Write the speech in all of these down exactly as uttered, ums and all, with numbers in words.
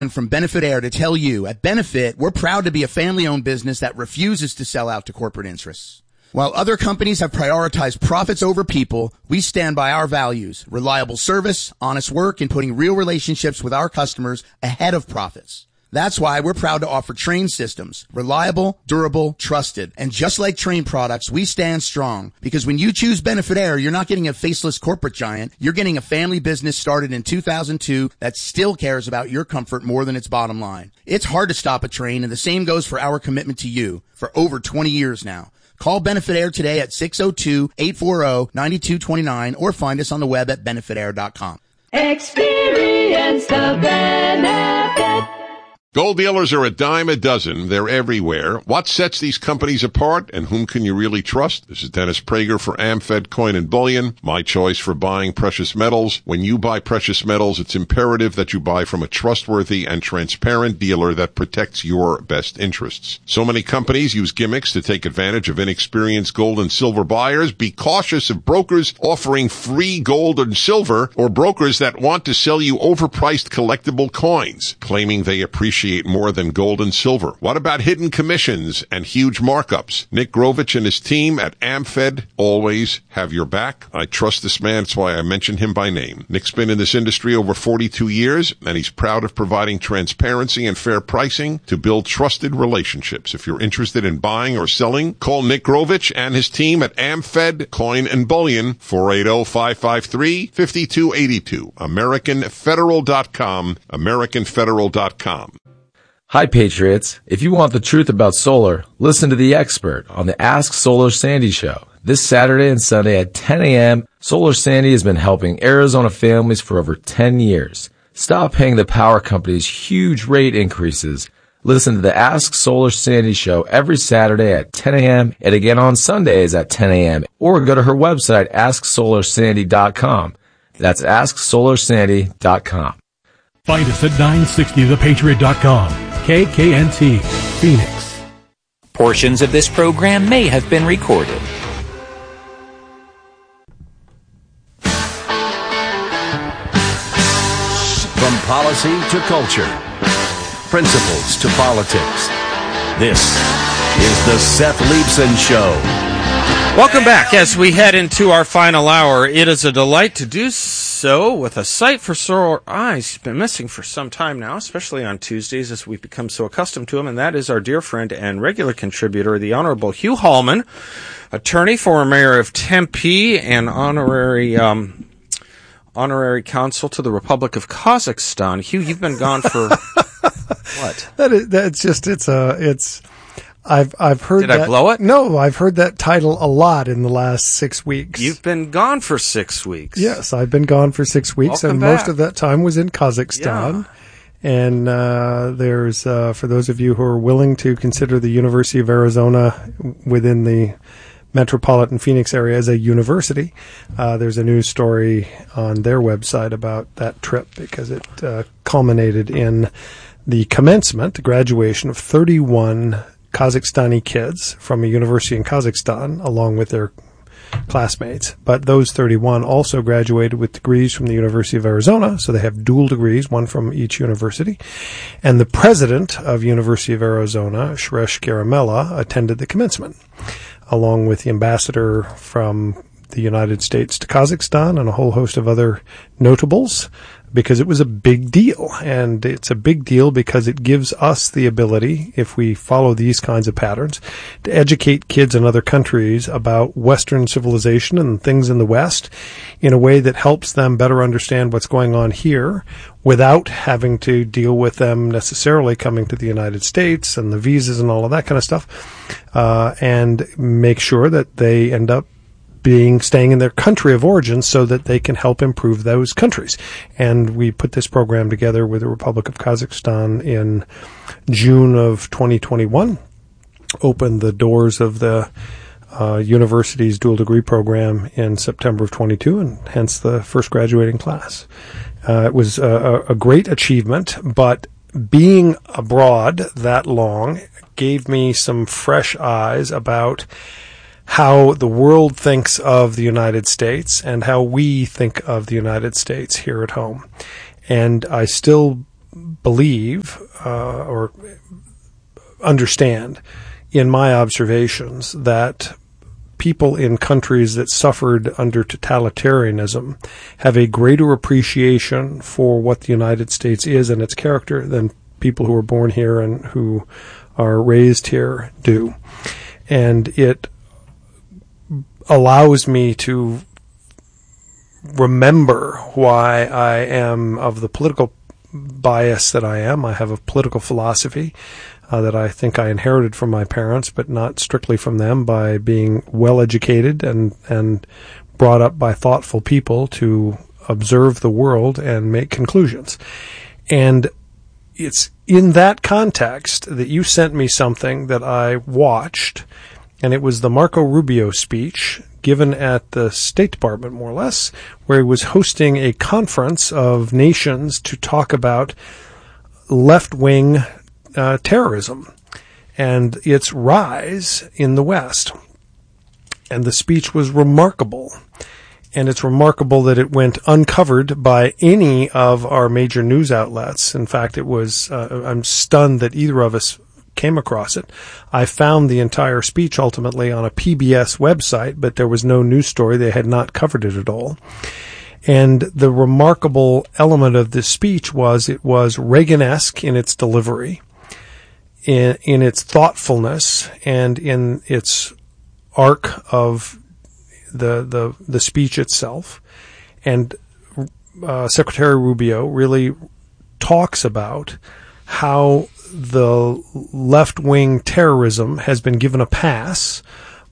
from Benefit Air to tell you, at Benefit, we're proud to be a family-owned business that refuses to sell out to corporate interests. While other companies have prioritized profits over people, we stand by our values, reliable service, honest work, and putting real relationships with our customers ahead of profits. That's why we're proud to offer Trane systems, reliable, durable, trusted. And just like Trane products, we stand strong, because when you choose Benefit Air, you're not getting a faceless corporate giant. You're getting a family business started in two thousand two that still cares about your comfort more than its bottom line. It's hard to stop a Trane, and the same goes for our commitment to you for over twenty years now. Call Benefit Air today at six oh two, eight four zero, nine two two nine or find us on the web at benefit air dot com. Experience the benefit. Gold dealers are a dime a dozen. They're everywhere. What sets these companies apart, and whom can you really trust? This is Dennis Prager for AmFed Coin and Bullion, my choice for buying precious metals. When you buy precious metals, it's imperative that you buy from a trustworthy and transparent dealer that protects your best interests. So many companies use gimmicks to take advantage of inexperienced gold and silver buyers. Be cautious of brokers offering free gold and silver, or brokers that want to sell you overpriced collectible coins, claiming they appreciate more than gold and silver. What about hidden commissions and huge markups? Nick Grovich and his team at AmFed always have your back. I trust this man. That's why I mention him by name. Nick's been in this industry over forty-two years, and he's proud of providing transparency and fair pricing to build trusted relationships. If you're interested in buying or selling, call Nick Grovich and his team at AmFed Coin and Bullion, four eight zero, five five three, five two eight two, American Federal dot com, American Federal dot com. Hi, Patriots. If you want the truth about solar, listen to the expert on the Ask Solar Sandy show. This Saturday and Sunday at ten a.m., Solar Sandy has been helping Arizona families for over ten years. Stop paying the power companies huge rate increases. Listen to the Ask Solar Sandy show every Saturday at ten a.m. and again on Sundays at ten a.m. Or go to her website, ask solar sandy dot com. That's ask solar sandy dot com. Find us at nine sixty the patriot dot com. K K N T, Phoenix. Portions of this program may have been recorded. From policy to culture, principles to politics, this is the Seth Leibsohn Show. Welcome back. As we head into our final hour, it is a delight to do so with a sight for sore eyes. He's been missing for some time now, especially on Tuesdays as we've become so accustomed to him, and that is our dear friend and regular contributor, the Honorable Hugh Hallman, attorney, former mayor of Tempe, and honorary um, honorary consul to the Republic of Kazakhstan. Hugh, you've been gone for what? That is, that's just, it's a, it's... I've I've heard Did that. I blow it? No, I've heard that title a lot in the last six weeks. You've been gone for six weeks. Yes, I've been gone for six weeks, Welcome and back. most of that time was in Kazakhstan. Yeah. And uh, there's, uh, for those of you who are willing to consider the University of Arizona within the metropolitan Phoenix area as a university, uh, there's a news story on their website about that trip because it uh, culminated in the commencement, the graduation of thirty-one Kazakhstani kids from a university in Kazakhstan, along with their classmates. But those thirty-one also graduated with degrees from the University of Arizona, so they have dual degrees, one from each university. And the president of University of Arizona, Suresh Garamella, attended the commencement, along with the ambassador from the United States to Kazakhstan and a whole host of other notables, because it was a big deal. And it's a big deal because it gives us the ability, if we follow these kinds of patterns, to educate kids in other countries about Western civilization and things in the West in a way that helps them better understand what's going on here without having to deal with them necessarily coming to the United States and the visas and all of that kind of stuff, uh, and make sure that they end up being staying in their country of origin so that they can help improve those countries. And we put this program together with the Republic of Kazakhstan in June of twenty twenty-one, opened the doors of the uh, university's dual degree program in September of twenty-two, and hence the first graduating class. Uh, it was a, a great achievement, but being abroad that long gave me some fresh eyes about how the world thinks of the United States and how we think of the United States here at home. And I still believe uh, or understand in my observations that people in countries that suffered under totalitarianism have a greater appreciation for what the United States is and its character than people who are born here and who are raised here do. And it allows me to remember why I am of the political bias that I am. I have a political philosophy Uh, that I think I inherited from my parents, but not strictly from them, by being well educated and and brought up by thoughtful people to observe the world and make conclusions. And it's in that context that you sent me something that I watched, and it was the Marco Rubio speech given at the State Department, more or less, where he was hosting a conference of nations to talk about left-wing Uh, terrorism and its rise in the West. And the speech was remarkable. And it's remarkable that it went uncovered by any of our major news outlets. In fact, it was, uh, I'm stunned that either of us came across it. I found the entire speech ultimately on a P B S website, but there was no news story. They had not covered it at all. And the remarkable element of this speech was it was Reagan-esque in its delivery, in in its thoughtfulness, and in its arc of the the the speech itself. And uh, Secretary Rubio really talks about how the left-wing terrorism has been given a pass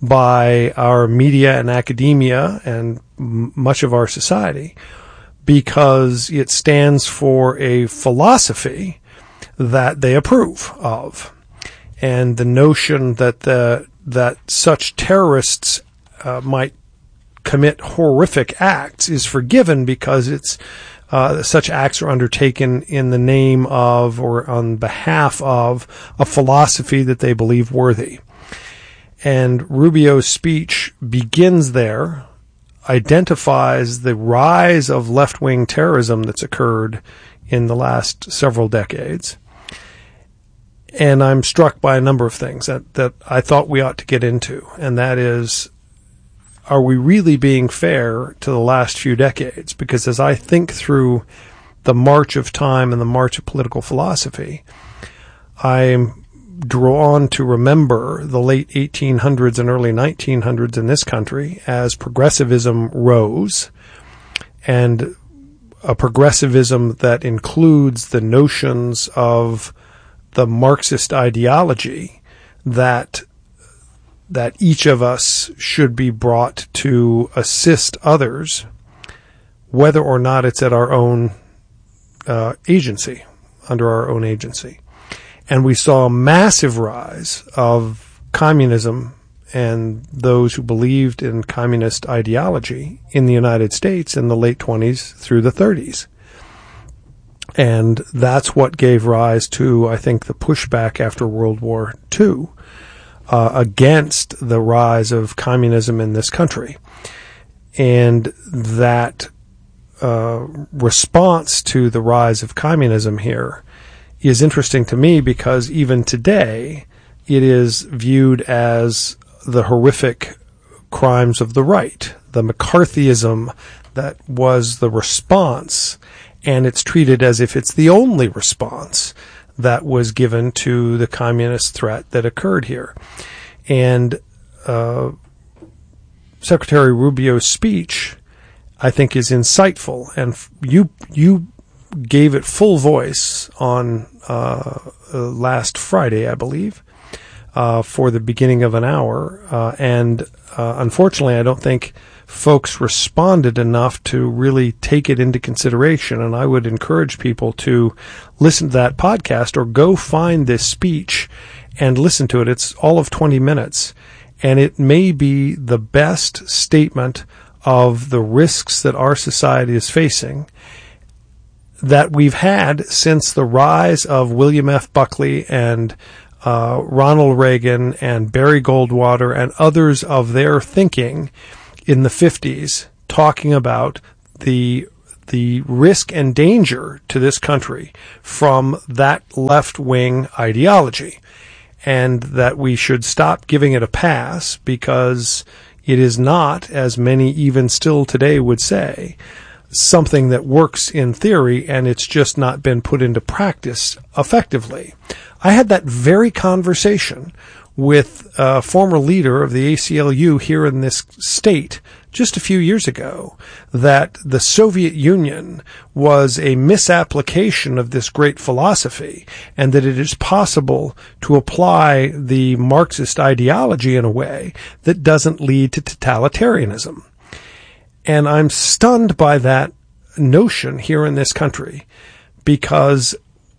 by our media and academia and m- much of our society because it stands for a philosophy that they approve of. And the notion that the, that such terrorists uh, might commit horrific acts is forgiven because it's uh, such acts are undertaken in the name of or on behalf of a philosophy that they believe worthy. And Rubio's speech begins there, identifies the rise of left-wing terrorism that's occurred in the last several decades. And I'm struck by a number of things that, that I thought we ought to get into. And that is, are we really being fair to the last few decades? Because as I think through the march of time and the march of political philosophy, I'm drawn to remember the late eighteen hundreds and early nineteen hundreds in this country as progressivism rose, and a progressivism that includes the notions of the Marxist ideology that that each of us should be brought to assist others, whether or not it's at our own uh, agency, under our own agency. And we saw a massive rise of communism and those who believed in communist ideology in the United States in the late twenties through the thirties. And that's what gave rise to, I think, the pushback after World War Two uh, against the rise of communism in this country. And that uh, response to the rise of communism here is interesting to me because even today it is viewed as the horrific crimes of the right, the McCarthyism that was the response, and it's treated as if it's the only response that was given to the communist threat that occurred here. And uh, Secretary Rubio's speech, I think, is insightful, and you you gave it full voice on uh, uh, last Friday, I believe, uh, for the beginning of an hour. Uh, and uh, unfortunately, I don't think folks responded enough to really take it into consideration. And I would encourage people to listen to that podcast or go find this speech and listen to it. It's all of twenty minutes. And it may be the best statement of the risks that our society is facing that we've had since the rise of William F. Buckley and uh, Ronald Reagan and Barry Goldwater and others of their thinking in the fifties, talking about the the risk and danger to this country from that left-wing ideology, and that we should stop giving it a pass because it is not, as many even still today would say, something that works in theory, and it's just not been put into practice effectively. I had that very conversation with a former leader of the A C L U here in this state just a few years ago, that the Soviet Union was a misapplication of this great philosophy, and that it is possible to apply the Marxist ideology in a way that doesn't lead to totalitarianism. And I'm stunned by that notion here in this country, because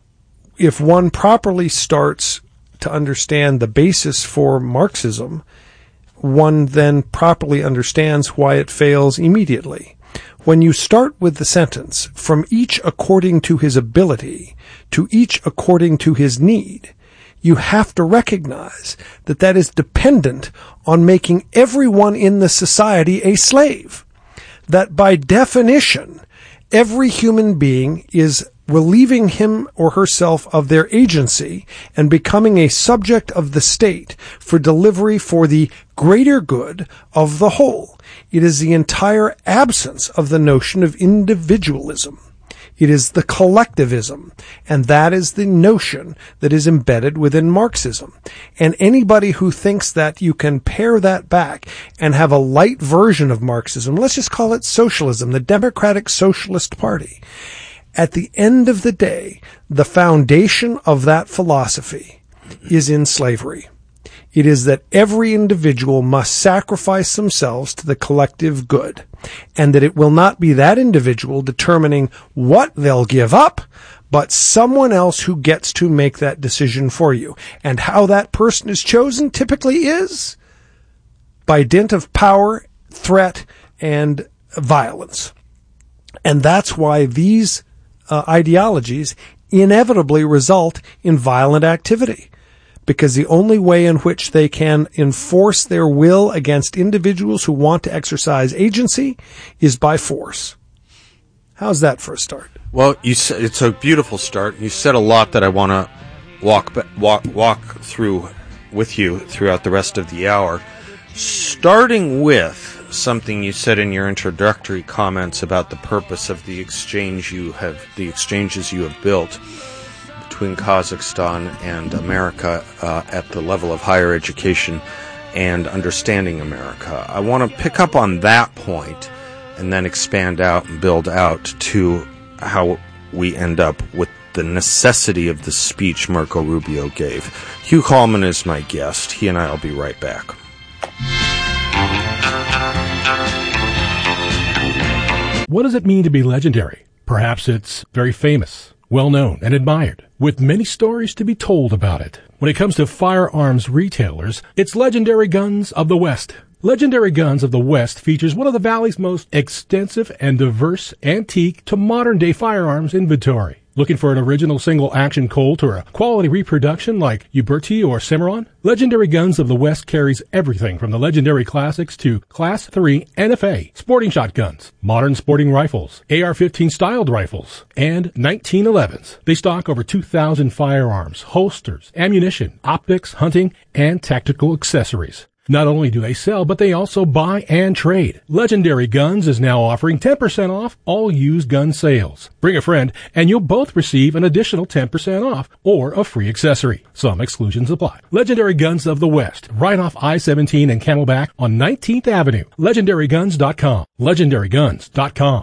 if one properly starts to understand the basis for Marxism, one then properly understands why it fails immediately. When you start with the sentence, from each according to his ability, to each according to his need, you have to recognize that that is dependent on making everyone in the society a slave. That by definition, every human being is relieving him or herself of their agency and becoming a subject of the state for delivery for the greater good of the whole. It is the entire absence of the notion of individualism. It is the collectivism, and that is the notion that is embedded within Marxism. And anybody who thinks that you can pare that back and have a light version of Marxism, let's just call it socialism, the Democratic Socialist Party, at the end of the day, the foundation of that philosophy is in slavery. It is that every individual must sacrifice themselves to the collective good, and that it will not be that individual determining what they'll give up, but someone else who gets to make that decision for you. And how that person is chosen typically is by dint of power, threat, and violence. And that's why these uh, ideologies inevitably result in violent activity, because the only way in which they can enforce their will against individuals who want to exercise agency is by force. How's that for a start? Well, you said it's a beautiful start. You said a lot that I want to walk walk walk through with you throughout the rest of the hour, starting with something you said in your introductory comments about the purpose of the exchange you have the exchanges you have built between Kazakhstan and America uh, at the level of higher education and understanding America. I want to pick up on that point and then expand out and build out to how we end up with the necessity of the speech Marco Rubio gave. Hugh Hallman is my guest. He and I will be right back. What does it mean to be legendary? Perhaps it's very famous, well-known, and admired, with many stories to be told about it. When it comes to firearms retailers, it's Legendary Guns of the West. Legendary Guns of the West features one of the Valley's most extensive and diverse antique to modern-day firearms inventory. Looking for an original single-action Colt or a quality reproduction like Uberti or Cimarron? Legendary Guns of the West carries everything from the legendary classics to Class three N F A, sporting shotguns, modern sporting rifles, A R fifteen styled rifles, and nineteen elevens. They stock over two thousand firearms, holsters, ammunition, optics, hunting, and tactical accessories. Not only do they sell, but they also buy and trade. Legendary Guns is now offering ten percent off all used gun sales. Bring a friend, and you'll both receive an additional ten percent off or a free accessory. Some exclusions apply. Legendary Guns of the West, right off I seventeen and Camelback on nineteenth Avenue. Legendary Guns dot com. Legendary Guns dot com.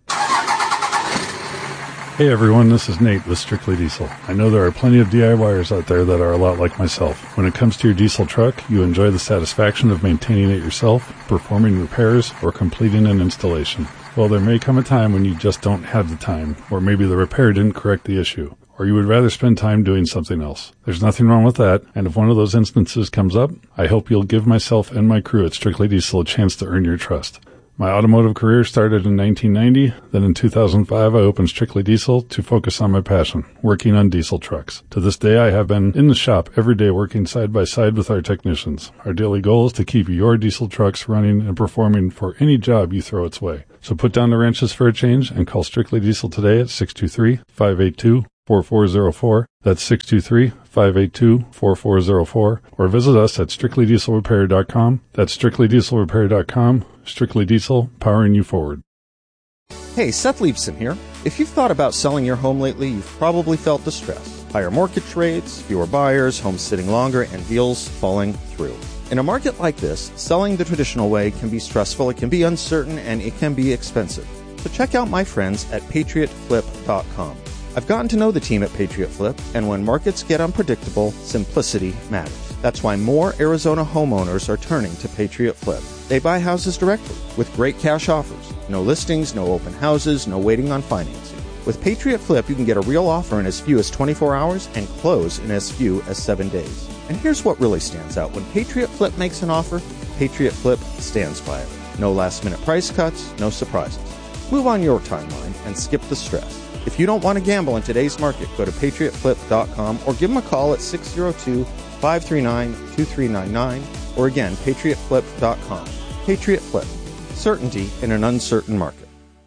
Hey everyone, this is Nate with Strictly Diesel. I know there are plenty of DIYers out there that are a lot like myself. When it comes to your diesel truck, you enjoy the satisfaction of maintaining it yourself, performing repairs, or completing an installation. Well, there may come a time when you just don't have the time, or maybe the repair didn't correct the issue, or you would rather spend time doing something else. There's nothing wrong with that, and if one of those instances comes up, I hope you'll give myself and my crew at Strictly Diesel a chance to earn your trust. My automotive career started in nineteen ninety. Then in two thousand five, I opened Strictly Diesel to focus on my passion, working on diesel trucks. To this day, I have been in the shop every day working side by side with our technicians. Our daily goal is to keep your diesel trucks running and performing for any job you throw its way. So put down the wrenches for a change and call Strictly Diesel today at six two three, five eight two, four four zero four. That's six two three, five eight two, four four zero four. Or visit us at strictly diesel repair dot com. That's strictly diesel repair dot com. Strictly Diesel, powering you forward. Hey, Seth Leibson here. If you've thought about selling your home lately, you've probably felt distress. Higher mortgage rates, fewer buyers, homes sitting longer, and deals falling through. In a market like this, selling the traditional way can be stressful, it can be uncertain, and it can be expensive. So check out my friends at patriot flip dot com. I've gotten to know the team at Patriot Flip, and when markets get unpredictable, simplicity matters. That's why more Arizona homeowners are turning to Patriot Flip. They buy houses directly with great cash offers. No listings, no open houses, no waiting on financing. With Patriot Flip, you can get a real offer in as few as twenty-four hours and close in as few as seven days. And here's what really stands out. When Patriot Flip makes an offer, Patriot Flip stands by it. No last-minute price cuts, no surprises. Move on your timeline and skip the stress. If you don't want to gamble in today's market, go to patriot flip dot com or give them a call at six zero two, five three nine, two three nine nine or again, patriot flip dot com. Patriot Flip. Certainty in an uncertain market.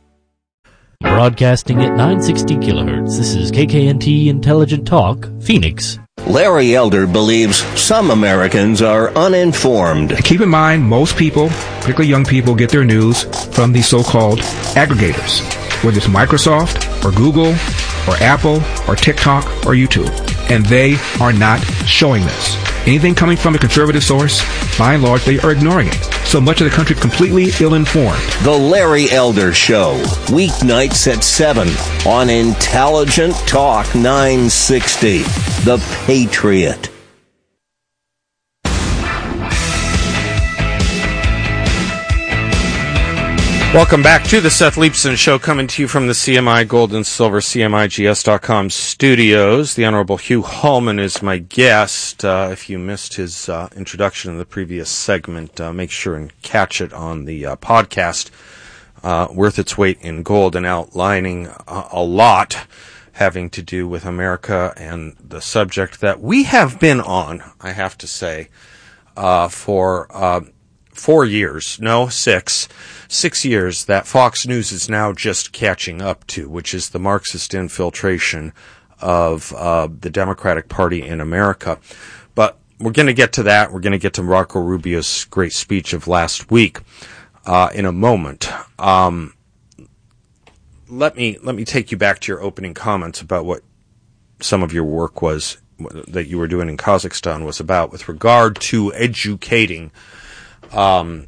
Broadcasting at nine sixty kilohertz, this is K K N T Intelligent Talk, Phoenix. Larry Elder believes some Americans are uninformed. Keep in mind, most people, particularly young people, get their news from these so-called aggregators, whether it's Microsoft or Google or Apple or TikTok or YouTube. And they are not showing this. Anything coming from a conservative source, by and large, they are ignoring it. So much of the country completely ill-informed. The Larry Elder Show, weeknights at seven on Intelligent Talk nine sixty, The Patriot. Welcome back to the Seth Leibson Show, coming to you from the C M I Gold and Silver C M I G S dot com studios. The Honorable Hugh Hallman is my guest. Uh, if you missed his uh, introduction in the previous segment, uh, make sure and catch it on the uh, podcast. Uh, worth its weight in gold and outlining a, a lot having to do with America and the subject that we have been on, I have to say, uh, for uh, four years. No, six. Six years that Fox News is now just catching up to, which is the Marxist infiltration of uh, the Democratic Party in America. But we're going to get to that. We're going to get to Marco Rubio's great speech of last week uh, in a moment. Um, let me let me take you back to your opening comments about what some of your work was that you were doing in Kazakhstan was about with regard to educating um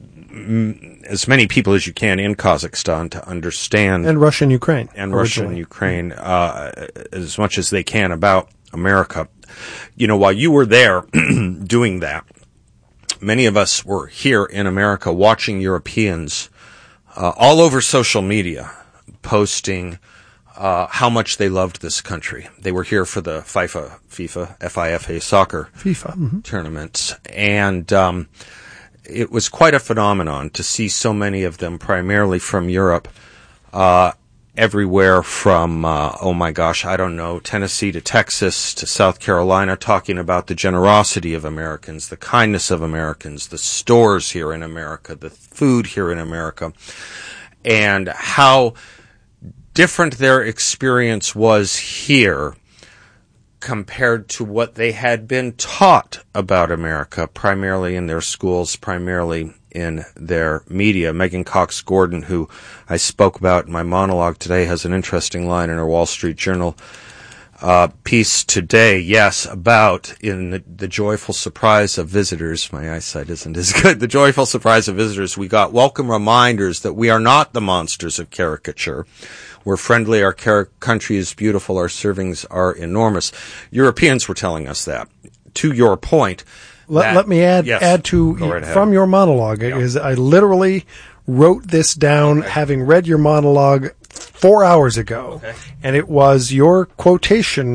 as many people as you can in Kazakhstan to understand and Russia and Ukraine and Russia and Ukraine uh, as much as they can about America. You know, while you were there doing that, many of us were here in America watching Europeans uh, all over social media posting uh, how much they loved this country. They were here for the FIFA, FIFA, FIFA soccer FIFA mm-hmm. tournaments, and um, it was quite a phenomenon to see so many of them, primarily from Europe, uh, everywhere from, uh, oh my gosh, I don't know, Tennessee to Texas to South Carolina, talking about the generosity of Americans, the kindness of Americans, the stores here in America, the food here in America, and how different their experience was here compared to what they had been taught about America, primarily in their schools, primarily in their media. Megan Cox Gordon, who I spoke about in my monologue today, has an interesting line in her Wall Street Journal uh, piece today, yes, about in the, the joyful surprise of visitors. My eyesight isn't as good. The joyful surprise of visitors, we got welcome reminders that we are not the monsters of caricature. We're friendly, our car- country is beautiful, our servings are enormous. Europeans were telling us that. To your point. Let, that, let me add yes, add to, right from your monologue, yeah. is I literally wrote this down okay. having read your monologue four hours ago. Okay. And it was your quotation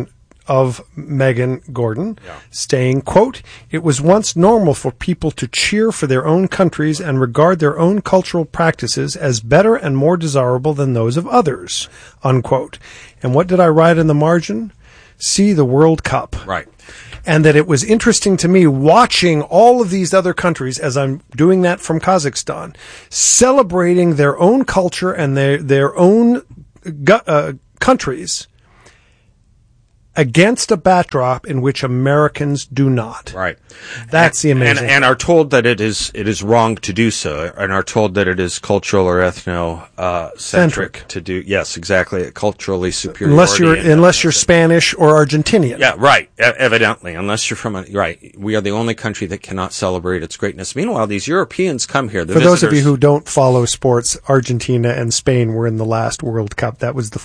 of Megan Gordon, saying, quote, "It was once normal for people to cheer for their own countries and regard their own cultural practices as better and more desirable than those of others," unquote. And what did I write in the margin? See the World Cup. Right. And that it was interesting to me watching all of these other countries, as I'm doing that from Kazakhstan, celebrating their own culture and their, their own uh, countries against a backdrop in which Americans do not. Right. That's the amazing and, and are told that it is it is wrong to do so, and are told that it is cultural or ethno uh, centric to do. Yes, exactly. Culturally superior. Unless you're unless you're Spanish or Argentinian. Yeah, right. E- evidently, unless you're from a right, we are the only country that cannot celebrate its greatness. Meanwhile, these Europeans come here. The For visitors, those of you who don't follow sports, Argentina and Spain were in the last World Cup. That was the